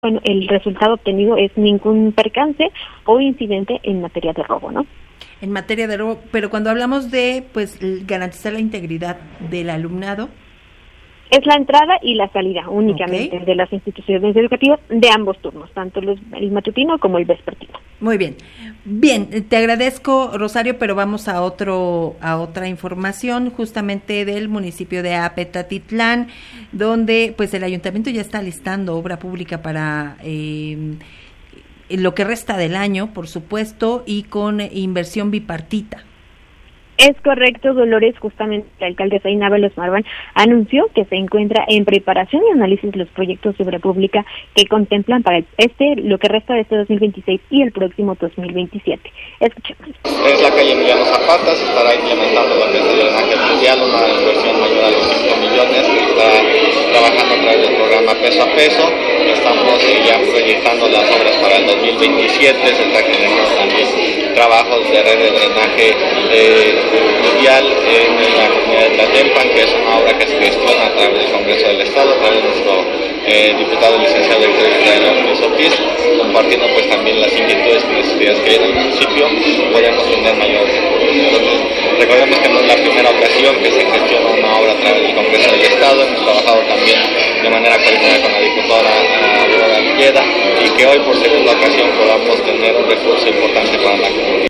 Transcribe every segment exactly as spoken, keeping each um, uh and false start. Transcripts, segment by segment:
bueno, el resultado obtenido es ningún percance o incidente en materia de robo, ¿no? En materia de robo, pero cuando hablamos de, pues, garantizar la integridad del alumnado. Es la entrada y la salida únicamente okay. de las instituciones educativas de ambos turnos, tanto los, el matutino como el vespertino. Muy bien. Bien, te agradezco, Rosario, pero vamos a otro a otra información, justamente del municipio de Apetatitlán, donde pues el ayuntamiento ya está listando obra pública para eh, lo que resta del año, por supuesto, y con inversión bipartita. Es correcto, Dolores. Justamente la alcaldesa Ina Ábalos Marván anunció que se encuentra en preparación y análisis los proyectos de obra pública que contemplan para este lo que resta de este dos mil veintiséis y el próximo dos mil veintisiete. Escuchemos. Es la calle Emiliano Zapata, se estará implementando lo que es el drenaje fluvial, una inversión mayor a los cinco millones, que está trabajando a través del programa Peso a Peso. Estamos ya proyectando las obras para el dos mil veintisiete, se está generando también trabajos de red de drenaje eh, fluvial en la comunidad de Tlatempan, que es una obra que se gestiona a través del Congreso del Estado, a través de nuestro eh, diputado licenciado Héctor Israel Ortiz Ortiz, compartiendo pues también las inquietudes y necesidades que hay en el municipio, podemos tener mayores recursos. Entonces, recordemos que no es la primera ocasión que se gestiona una obra a través del Congreso del Estado, hemos trabajado también de manera coordinada con la diputada Aurora Villeda, y que hoy por segunda ocasión podamos tener un recurso importante para la comunidad.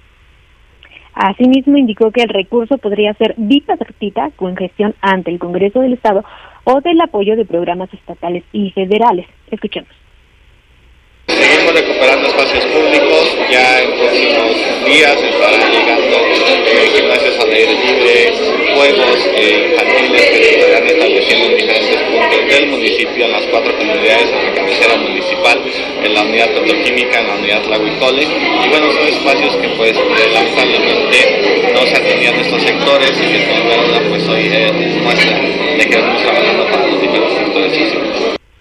Asimismo, indicó que el recurso podría ser bipartita con gestión ante el Congreso del Estado o del apoyo de programas estatales y federales. Escuchemos. Seguimos recuperando espacios públicos, ya en próximos días estarán llegando eh, gimnasios al aire libre, juegos eh, infantiles que se estarán estableciendo en diferentes puntos del municipio, en las cuatro comunidades, en la cabecera municipal, en la unidad petroquímica, en la unidad Tlahuicole, y bueno, son espacios que pues eh, lamentablemente no se atendían en estos sectores y que sin duda pues hoy eh, muestra de que estamos trabajando para los diferentes sectores sociales.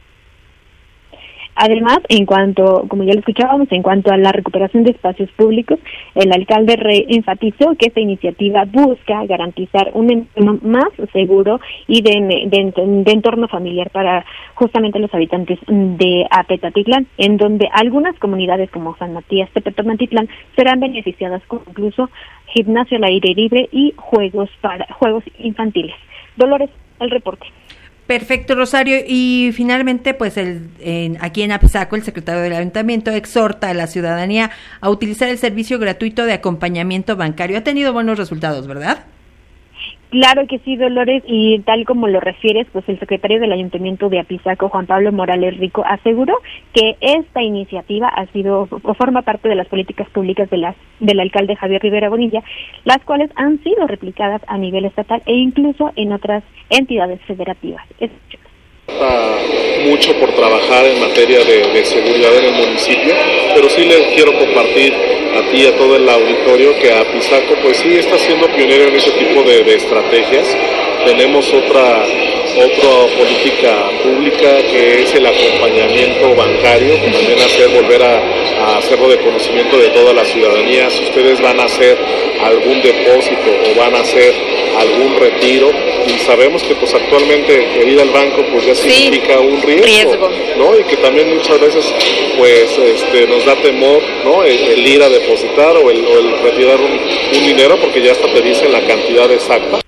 Además, en cuanto, como ya lo escuchábamos, en cuanto a la recuperación de espacios públicos, el alcalde re enfatizó que esta iniciativa busca garantizar un entorno más seguro y de, de, de entorno familiar para justamente los habitantes de Apetatitlán, en donde algunas comunidades como San Matías, Tepetotlantitlán serán beneficiadas con incluso gimnasio al aire libre y juegos para juegos infantiles. Dolores, el reporte. Perfecto, Rosario. Y finalmente, pues el en, aquí en Apizaco, el secretario del Ayuntamiento exhorta a la ciudadanía a utilizar el servicio gratuito de acompañamiento bancario. Ha tenido buenos resultados, ¿verdad? Claro que sí, Dolores, y tal como lo refieres, pues el secretario del Ayuntamiento de Apizaco, Juan Pablo Morales Rico, aseguró que esta iniciativa ha sido o forma parte de las políticas públicas de las del alcalde Javier Rivera Bonilla, las cuales han sido replicadas a nivel estatal e incluso en otras entidades federativas. Escuchemos. Mucho por trabajar en materia de, de seguridad en el municipio, pero sí les quiero compartir a ti y a todo el auditorio que Apizaco pues sí está siendo pionero en ese tipo de, de estrategias. Tenemos otra otra política pública que es el acompañamiento bancario, que también hacer volver a, a hacerlo de conocimiento de toda la ciudadanía. Si ustedes van a hacer algún depósito o van a hacer algún retiro, y sabemos que pues actualmente el ir al banco pues ya significa sí, un riesgo, riesgo, ¿no? Y que también muchas veces pues este nos da temor, ¿no? El, el ir a depositar o el, o el retirar un, un dinero, porque ya hasta te dicen la cantidad exacta.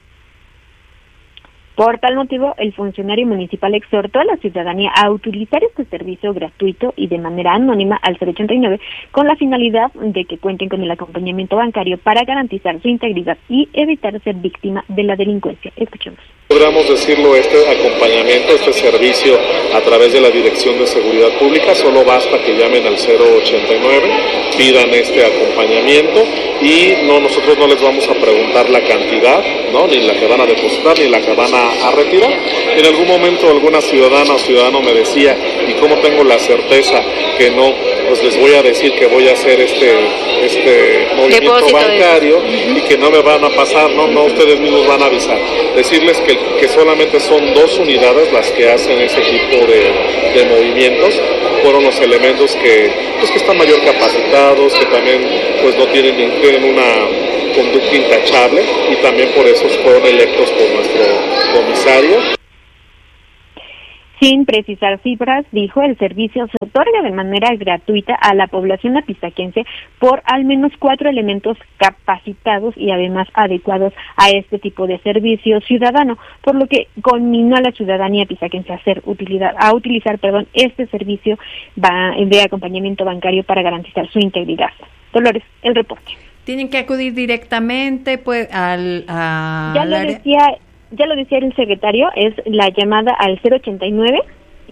Por tal motivo, el funcionario municipal exhortó a la ciudadanía a utilizar este servicio gratuito y de manera anónima al cero ochenta y nueve con la finalidad de que cuenten con el acompañamiento bancario para garantizar su integridad y evitar ser víctima de la delincuencia. Escuchemos. Podríamos decirlo, este acompañamiento, este servicio a través de la Dirección de Seguridad Pública, solo basta que llamen al cero ochenta y nueve, pidan este acompañamiento y no nosotros no les vamos a preguntar la cantidad, ¿no? Ni la que van a depositar ni la que van a, a retirar. En algún momento alguna ciudadana o ciudadano me decía, ¿y cómo tengo la certeza que no? Pues les voy a decir que voy a hacer este este movimiento Depósito bancario de... y que no me van a pasar, no, no, ustedes mismos van a avisar. Decirles que, que solamente son dos unidades las que hacen ese tipo de, de movimientos, fueron los elementos que, pues, que están mayor capacitados, que también pues no tienen, tienen una conducta intachable y también por eso fueron electos por nuestro comisario. Sin precisar cifras, dijo, el servicio se otorga de manera gratuita a la población apizaquense por al menos cuatro elementos capacitados y además adecuados a este tipo de servicio ciudadano, por lo que conminó a la ciudadanía apizaquense a hacer utilidad, a utilizar, perdón, este servicio de acompañamiento bancario para garantizar su integridad. Dolores, el reporte. Tienen que acudir directamente, pues, al a ya lo decía. Ya lo decía el secretario, es la llamada al cero ochenta y nueve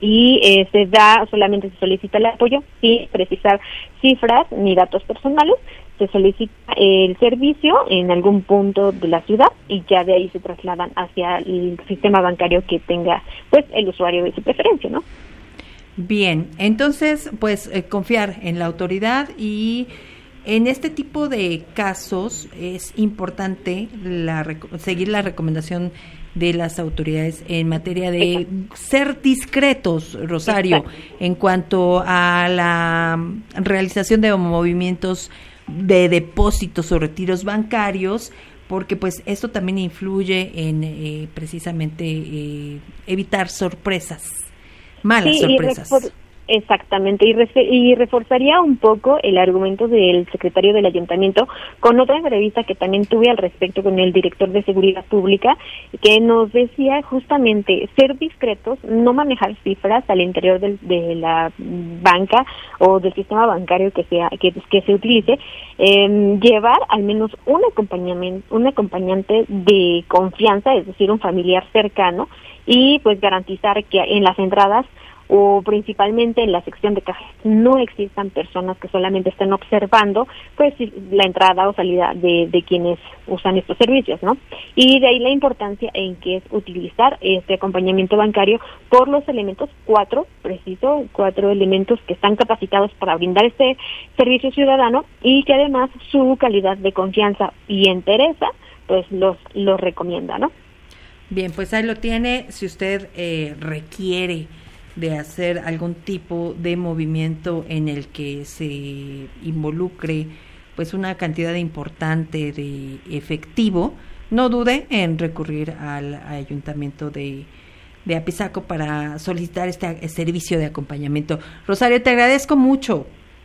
y eh, se da, solamente se solicita el apoyo sin precisar cifras ni datos personales, se solicita el servicio en algún punto de la ciudad y ya de ahí se trasladan hacia el sistema bancario que tenga pues el usuario de su preferencia, ¿no? Bien, entonces pues eh, confiar en la autoridad y en este tipo de casos es importante la, seguir la recomendación de las autoridades en materia de Exacto. ser discretos, Rosario, Exacto. en cuanto a la realización de movimientos de depósitos o retiros bancarios, porque pues esto también influye en eh, precisamente eh, evitar sorpresas, malas sí, sorpresas. Y Exactamente, y, refe- y reforzaría un poco el argumento del secretario del ayuntamiento con otra entrevista que también tuve al respecto con el director de Seguridad Pública, que nos decía justamente ser discretos, no manejar cifras al interior del, de la banca o del sistema bancario que sea que, que se utilice, eh, llevar al menos un acompañamiento, un acompañante de confianza, es decir, un familiar cercano, y pues garantizar que en las entradas o principalmente en la sección de cajas no existan personas que solamente estén observando pues la entrada o salida de, de quienes usan estos servicios, ¿no? Y de ahí la importancia en que es utilizar este acompañamiento bancario por los elementos cuatro, preciso, cuatro elementos que están capacitados para brindar este servicio ciudadano y que además su calidad de confianza y entereza pues los, los recomienda, ¿no? Bien, pues ahí lo tiene, si usted eh, requiere de hacer algún tipo de movimiento en el que se involucre pues una cantidad importante de efectivo, no dude en recurrir al ayuntamiento de, de Apizaco para solicitar este servicio de acompañamiento. Rosario, te agradezco mucho.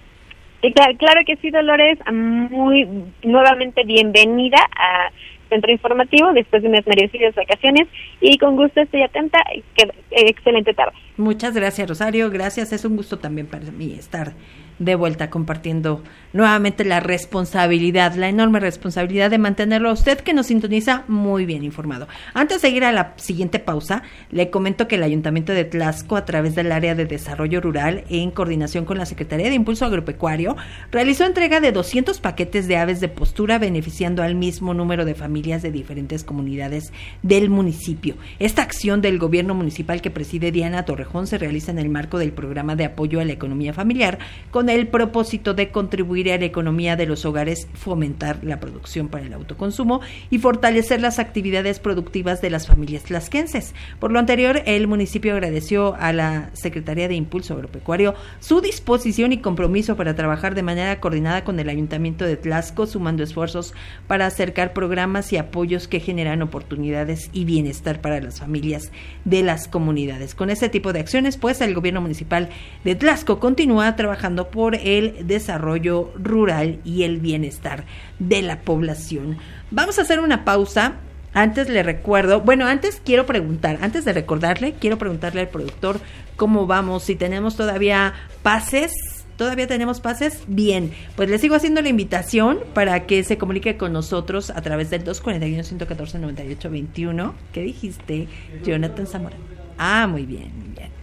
Claro, claro que sí, Dolores, muy nuevamente bienvenida a Centro Informativo después de unas merecidas vacaciones y con gusto estoy atenta. Que, eh, excelente tarde. Muchas gracias, Rosario, gracias, es un gusto también para mí estar de vuelta compartiendo nuevamente la responsabilidad, la enorme responsabilidad de mantenerlo a usted que nos sintoniza muy bien informado. Antes de ir a la siguiente pausa, le comento que el Ayuntamiento de Tlaxco, a través del Área de Desarrollo Rural, en coordinación con la Secretaría de Impulso Agropecuario, realizó entrega de doscientos paquetes de aves de postura, beneficiando al mismo número de familias de diferentes comunidades del municipio. Esta acción del gobierno municipal que preside Diana Torrejón se realiza en el marco del programa de apoyo a la economía familiar, con el propósito de contribuir a la economía de los hogares, fomentar la producción para el autoconsumo y fortalecer las actividades productivas de las familias tlaxquenses. Por lo anterior, el municipio agradeció a la Secretaría de Impulso Agropecuario su disposición y compromiso para trabajar de manera coordinada con el Ayuntamiento de Tlaxco, sumando esfuerzos para acercar programas y apoyos que generan oportunidades y bienestar para las familias de las comunidades. Con este tipo de acciones, pues, el gobierno municipal de Tlaxco continúa trabajando por el desarrollo rural y el bienestar de la población. Vamos a hacer una pausa. Antes le recuerdo, bueno, antes quiero preguntar, antes de recordarle, quiero preguntarle al productor cómo vamos, si tenemos todavía pases. ¿Todavía tenemos pases? Bien, pues le sigo haciendo la invitación para que se comunique con nosotros a través del dos cuatro uno, uno uno cuatro, nueve ocho dos uno. ¿Qué dijiste, Jonathan Zamora? Ah, muy bien, muy bien.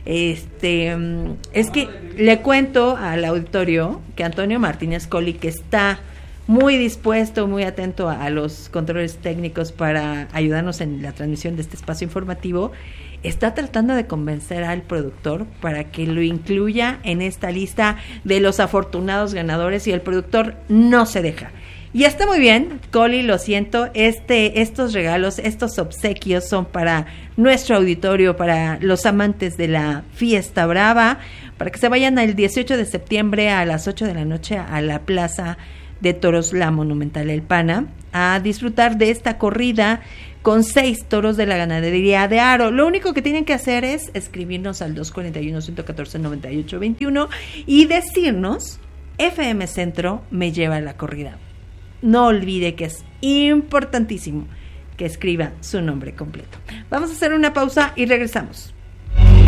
Este, es que le cuento al auditorio que Antonio Martínez Colli, que está muy dispuesto, muy atento a, a los controles técnicos para ayudarnos en la transmisión de este espacio informativo, está tratando de convencer al productor para que lo incluya en esta lista de los afortunados ganadores y el productor no se deja. Y está muy bien, Colli, lo siento, este, estos regalos, estos obsequios son para nuestro auditorio, para los amantes de la fiesta brava, para que se vayan el dieciocho de septiembre a las ocho de la noche a la Plaza de Toros La Monumental El Pana a disfrutar de esta corrida con seis toros de la ganadería de Aro. Lo único que tienen que hacer es escribirnos al dos cuatro uno, uno uno cuatro, nueve ocho dos uno y decirnos: F M Centro me lleva a la corrida. No olvide que es importantísimo que escriba su nombre completo. Vamos a hacer una pausa y regresamos.